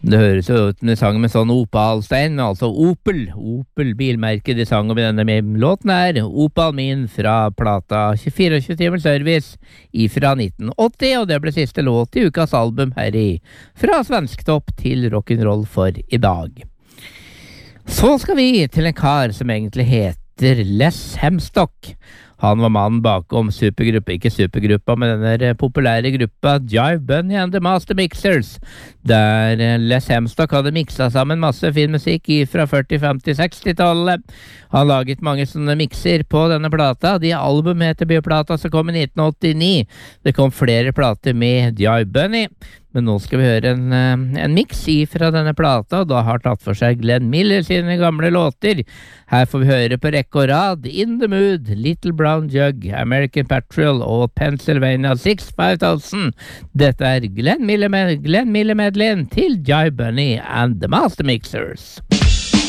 Det høres jo ut som de sang med sånn opalstein, men altså Opel bilmerket de sang om i denne låten her, Opal min fra plata 24 timers service fra 1980, og det ble siste låt i ukas album her i Fra Svensktopp til rock'n'roll for i dag. Så skal vi til en kar som egentlig heter Les Hemstock. Han var mannen bakom ikke supergruppa, men denne populære gruppa Jive Bunny and the Master Mixers, der Les Hemstock hadde miksa sammen masse fin musikk fra 40-, 50-, 60-tallet. Han laget mange sånne mixer på denne plata. De album heter Bioplata som kom i 1989. Det kom flere plater med Jive Bunny, men nå skal vi høre en mix fra denne plata, og da har tatt for seg Glenn Miller sine gamle låter. Her får vi høre på rekke og rad In the Mood, Little Brown Jug, American Patrol og Pennsylvania 6-5000. Dette er Glenn Miller medleyen til Jive Bunny and the Master Mixers.